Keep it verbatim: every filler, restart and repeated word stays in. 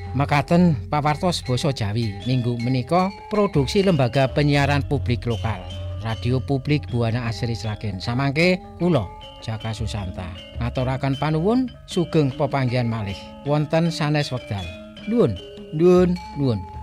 Mekaten pawartos basa Jawi minggu menika produksi lembaga penyiaran publik lokal Radio Publik Buana Asri Sragen. Samangke kula Jaka Susanta ngaturaken panuwun sugeng pepanggihan malih wonten sanes wekdal. Nuwun, nuwun, nuwun.